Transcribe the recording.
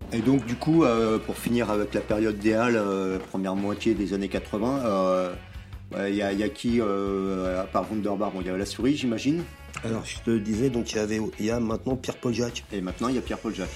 Et donc du coup, pour finir avec la période des Halles, première moitié des années 80, y a qui, à part Wunderbar, bon, il y avait la souris, j'imagine. Alors, je te disais, donc il y a maintenant Pierre-Paul Jacques. Et maintenant, il y a Pierre-Paul Jacques.